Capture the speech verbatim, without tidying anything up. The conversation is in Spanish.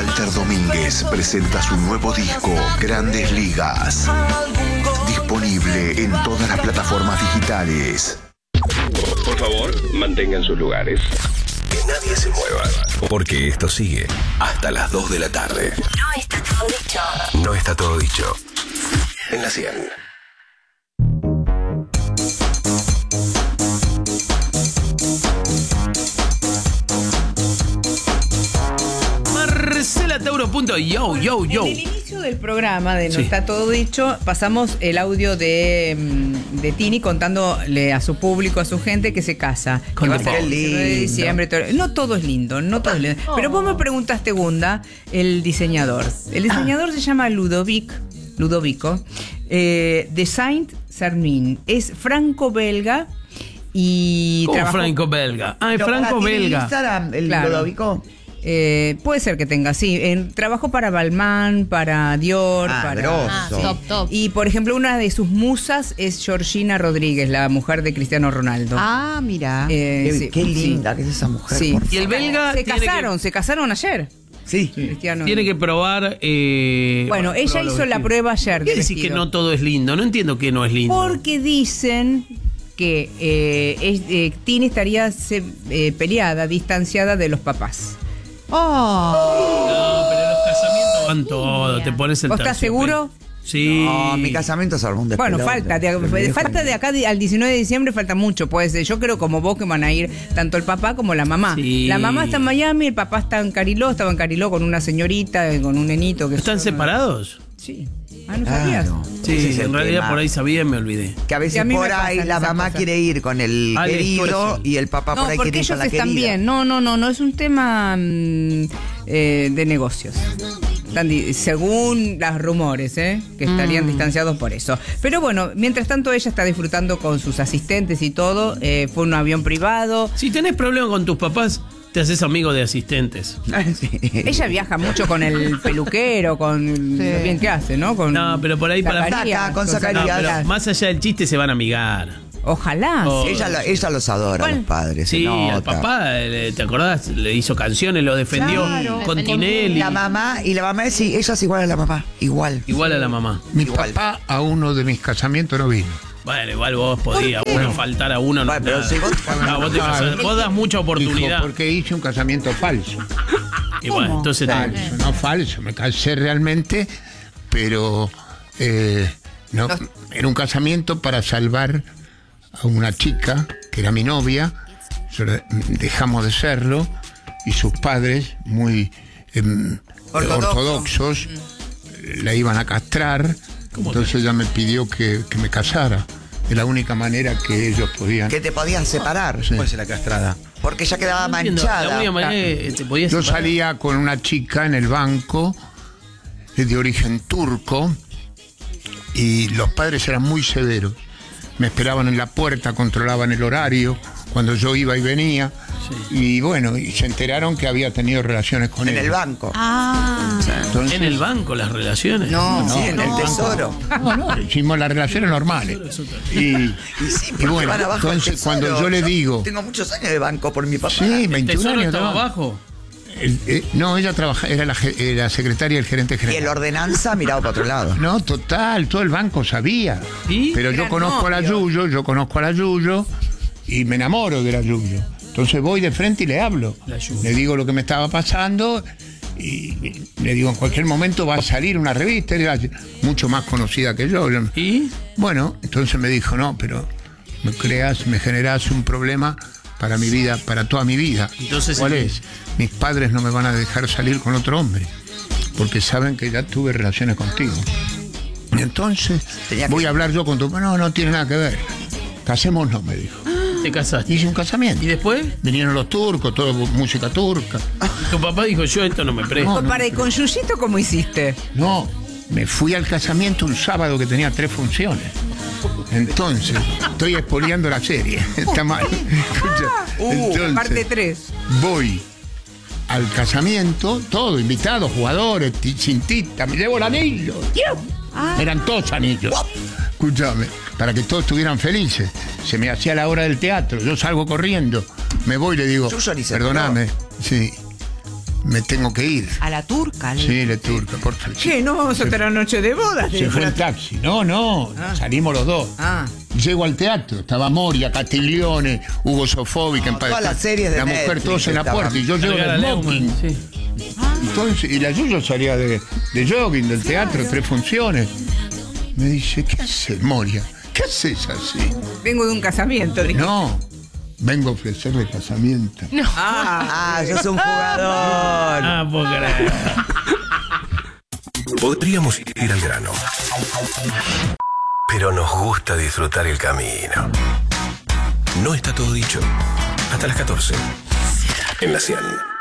Walter Domínguez presenta su nuevo disco, Grandes Ligas. Disponible en todas las plataformas digitales. Por favor, mantengan sus lugares. Que nadie se mueva. Porque esto sigue hasta las dos de la tarde. No está todo dicho. No está todo dicho. En la cien. Marcela Tauro. Yo, yo, yo. En el inicio del programa de No Sí. está todo dicho, pasamos el audio de, de Tini contándole a su público, a su gente que se casa. Con que va a el ser el Pau. diecinueve de diciembre. todo- No todo es lindo, no todo es lindo. Pero vos me preguntaste, Gunda, el diseñador. El diseñador se llama Ludovic, Ludovico, eh, de Saint-Sernin. Es franco-belga y ¿Cómo trabajó- franco-belga? Ah, es Pero para, ¿tiene franco-belga. Instagram, el Claro. Ludovico? Eh, puede ser que tenga, sí. En, trabajó para Balmain, para Dior, Ah, para... grosso. Ah, top, top. Y, por ejemplo, una de sus musas es Georgina Rodríguez, la mujer de Cristiano Ronaldo. Ah, mira. Eh, Qué, sí, qué sí. linda que es esa mujer. Sí. por Y el favor. belga Se tiene casaron, se casaron ayer. Sí. Cristiano. que, tiene que probar. Eh, Bueno, ella probar los hizo la vestidos. prueba ayer ¿Por qué de decís que vestido? no todo es lindo? No entiendo que no es lindo. Porque dicen que eh, es- eh, Tini estaría se- eh, peleada, distanciada de los papás. Oh. No, pero los casamientos van todo. Te pones el ¿Vos estás terciopelo. seguro? Sí. No, mi casamiento se armó un Bueno, despelote. falta, de, Me dijo falta que- de acá de- al diecinueve de diciembre, falta mucho. Pues yo creo como vos que van a ir tanto el papá como la mamá. Sí. La mamá está en Miami, el papá está en Cariló, estaba en Cariló con una señorita, eh, con un nenito. que ¿Están son- separados? Sí. Ah, ¿no sabías? Claro. Sí, Ese es el en realidad tema. por ahí sabía y me olvidé. Que a veces Sí, a mí me por ahí pasan la esas mamá cosas. quiere ir con el Ah, querido eso. y el papá No, por ahí porque quiere ir ellos con la están querida. bien. No, no, no, no es un tema mm, eh, de negocios. Están di- según los rumores, ¿eh? que estarían distanciados por eso. Pero bueno, mientras tanto ella está disfrutando con sus asistentes y todo. Eh, fue un avión privado. Si tenés problemas con tus papás, te haces amigo de asistentes. Sí. Ella viaja mucho con el peluquero, con lo bien que hace, ¿no? Con No, pero por ahí para- Zacarías, Saca, con No, Zacarías. pero más allá del chiste se van a amigar. Ojalá. Oh. Ella, lo- ella los adora, ¿Cuál? los padres. se Sí, al nota. papá, eh, ¿te acordás? Le hizo canciones, lo defendió Claro. con Defendió Tinelli. La mamá, y la mamá, sí, ella es igual a la mamá. Igual. Igual a la mamá. Mi Igual. papá a uno de mis casamientos no vino. Bueno, igual vos podías, bueno, faltar a uno. No, Bueno, pero nada. si vos- No, vos, te casás- vos das mucha oportunidad. Dijo, porque hice un casamiento falso. Y bueno, entonces te- Falso, no falso. Me casé realmente, pero eh, no, era un casamiento para salvar a una chica que era mi novia. Yo la- dejamos de serlo y sus padres, muy em, Ortodoxo. ortodoxos, la iban a castrar. Entonces ella me pidió que, que me casara. Es la única manera que ellos podían. Que te podían separar. Sí. ¿Cuál es la castrada? Porque ella quedaba no entiendo, manchada. la única manera que te podías Yo separar. salía con una chica en el banco eh, de origen turco y los padres eran muy severos. Me esperaban en la puerta, controlaban el horario cuando yo iba y venía. Y bueno, y se enteraron que había tenido relaciones con En él. el banco. Ah. Entonces, ¿En el banco las relaciones? No, Sí, en el tesoro. no, no, hicimos las relaciones normales. Y, Y sí, y porque bueno, van abajo del entonces tesoro. cuando yo le digo, Tengo muchos años de banco por mi papá. sí, ¿El veintiún tesoro años. estaba ¿no? abajo? El- eh, no, ella trabaja, era la, ge- eh, la secretaria del gerente Y general. el ordenanza mirado para otro lado. No, total, todo el banco sabía. ¿Y? Pero yo Eran conozco a la novios. Yuyo, yo conozco a la Yuyo y me enamoro de la Yuyo. Entonces voy de frente y le hablo. La Yuyo. Le digo lo que me estaba pasando y le digo en cualquier momento va a salir una revista, era mucho más conocida que yo. ¿Y? Bueno, entonces me dijo, no, pero me creas, me generas un problema para mi vida, para toda mi vida. Entonces, ¿cuál ¿qué? es? Mis padres no me van a dejar salir con otro hombre, porque saben que ya tuve relaciones contigo. Y entonces Tenía que- voy a hablar yo con tu... No, no tiene nada que ver. Casémonos, me dijo. Te casaste. Hice un casamiento. ¿Y después? Vinieron los turcos, toda música turca. Y tu papá dijo, yo esto no me presto. No, no. Para, ¿y con Yuyito cómo hiciste? No, me fui al casamiento un sábado que tenía tres funciones. Entonces, estoy expoliando la serie. Está mal. Escucha, Uh, entonces, parte tres. voy al casamiento, todo, invitados, jugadores, ti- cintita, me llevo el anillo. Eran todos anillos. Escúchame, para que todos estuvieran felices. Se me hacía la hora del teatro, yo salgo corriendo, me voy y le digo, Yuyo ni se perdóname, sí. me tengo que ir. A la turca. le- Sí, le turca, por favor. Che, no vamos a tener noche de bodas. Se fue el taxi. No, no, Ah. salimos los dos. Ah. Llego al teatro, estaba Moria, Castiglione, Hugo Sofovich, en paz todas las series de la mujer, Netflix todos en la estaban. puerta, y yo llego Cargala en Leumann, smoking. sí. Entonces, y la Yuyo salía de, de jogging del teatro, tres funciones. Me dice, ¿qué haces, Moria? ¿Qué haces así? Vengo de un casamiento. dije. No, vengo a ofrecerle casamiento. Ah, Ah, sos un jugador. Ah, puedo creer. Podríamos ir al grano, pero nos gusta disfrutar el camino. No está todo dicho. Hasta las catorce. En la cien.